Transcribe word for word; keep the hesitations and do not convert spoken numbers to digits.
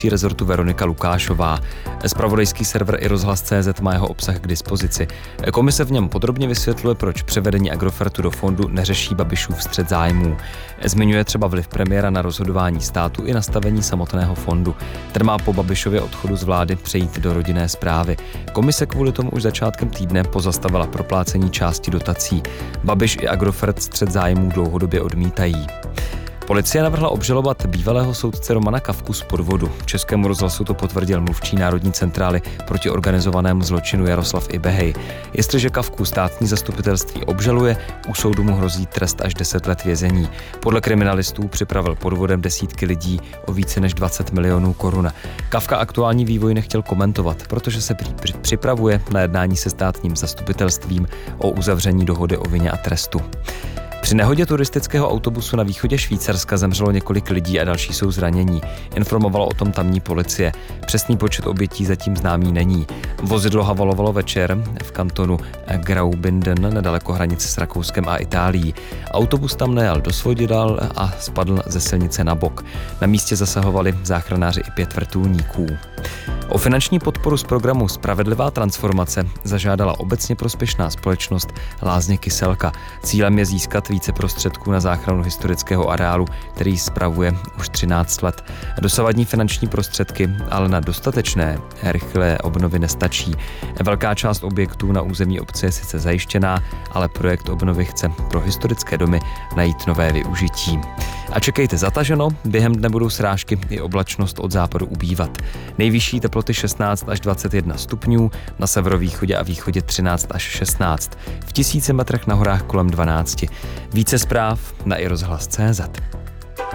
rezortu Veronika Lukášová. Zpravodajský server i rozhlas tečka cé zet má jeho obsah k dispozici. Komise v něm podrobně vysvětluje, proč převedení Agrofertu do fondu neřeší Babišův střet zájmů. Zmiňuje třeba vliv premiéra na rozhodování státu i nastavení samotného fondu. Ten má po Babišově odchodu z vlády přejít do rodinné správy. Komise kvůli tomu už začátkem týdne pozastavila proplácení části dotací. Babiš i Agrofert střet zájmů dlouhodobě odmítají. Policie navrhla obžalovat bývalého soudce Romana Kafku z podvodu. Českému rozhlasu to potvrdil mluvčí Národní centrály proti organizovanému zločinu Jaroslav Ibehej. Jestliže Kafku státní zastupitelství obžaluje, u soudu mu hrozí trest až deset let vězení. Podle kriminalistů připravil podvodem desítky lidí o více než dvacet milionů korun. Kafka aktuální vývoj nechtěl komentovat, protože se připravuje na jednání se státním zastupitelstvím o uzavření dohody o vině a trestu. Při nehodě turistického autobusu na východě Švýcarska zemřelo několik lidí a další jsou zranění. Informovalo o tom tamní policie. Přesný počet obětí zatím známý není. Vozidlo havalovalo večer v kantonu Graubünden nedaleko hranice s Rakouskem a Itálií. Autobus tam nejel do svodidel a spadl ze silnice na bok. Na místě zasahovali záchranáři i pět vrtulníků. O finanční podporu z programu Spravedlivá transformace zažádala obecně prospěšná společnost Lázně Kyselka. Cílem je získat více prostředků na záchranu historického areálu, který spravuje už třináct let. Dosavadní finanční prostředky ale na dostatečné rychlé obnovy nestačí. Velká část objektů na území obce je sice zajištěná, ale projekt obnovy chce pro historické domy najít nové využití. A čekejte zataženo, během dne budou srážky i oblačnost od západu ubývat. Nejvyšší teploty šestnáct až dvacet jedna stupňů, na severovýchodě a východě třináct až šestnáct, v tisíci metrech na horách kolem dvanáct. Více zpráv na i rozhlas tečka cé zet.